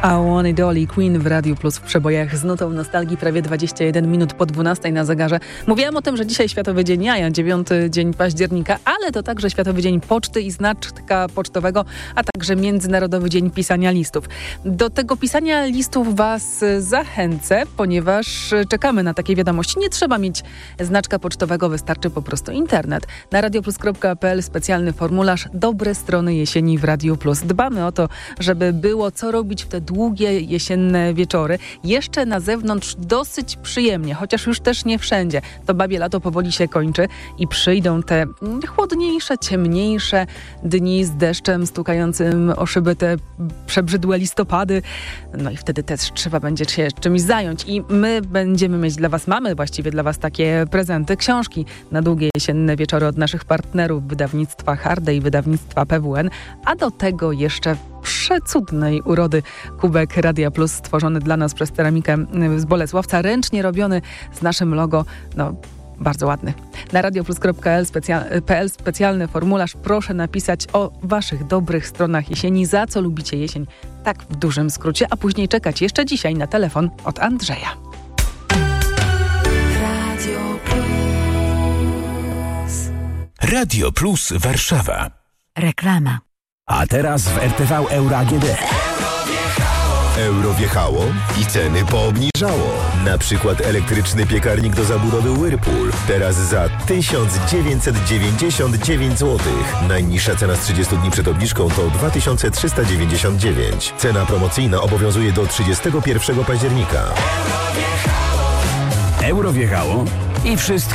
One Dolly Queen w Radiu Plus w przebojach z nutą nostalgii, prawie 21 minut po 12 na zegarze. Mówiłam o tym, że dzisiaj Światowy Dzień Jaja, 9 dzień października, ale to także Światowy Dzień Poczty i Znaczka Pocztowego, a także Międzynarodowy Dzień Pisania Listów. Do tego pisania listów Was zachęcę, ponieważ czekamy na takie wiadomości. Nie trzeba mieć znaczka pocztowego, wystarczy po prostu internet. Na radioplus.pl specjalny formularz Dobre strony jesieni w Radiu Plus. Dbamy o to, żeby było co robić w te długie jesienne wieczory. Jeszcze na zewnątrz dosyć przyjemnie, chociaż już też nie wszędzie. To babie lato powoli się kończy i przyjdą te chłodniejsze, ciemniejsze dni z deszczem stukającym o szyby, te przebrzydłe listopady. No i wtedy też trzeba będzie się czymś zająć. I my będziemy mieć dla Was, mamy właściwie dla Was takie prezenty, książki na długie jesienne wieczory od naszych partnerów wydawnictwa Hardy i wydawnictwa PWN, a do tego jeszcze przecudnej urody kubek Radia Plus stworzony dla nas przez ceramikę z Bolesławca, ręcznie robiony z naszym logo, bardzo ładny. Na radioplus.pl specjalny formularz. Proszę napisać o Waszych dobrych stronach jesieni, za co lubicie jesień, tak w dużym skrócie, a później czekać jeszcze dzisiaj na telefon od Andrzeja. Radio Plus. Radio Plus Warszawa. Reklama. A teraz w RTV Euro AGD. Euro wjechało i ceny poobniżało. Na przykład elektryczny piekarnik do zabudowy Whirlpool. Teraz za 1999 zł. Najniższa cena z 30 dni przed obniżką to 2399. Cena promocyjna obowiązuje do 31 października. Euro wjechało i wszystko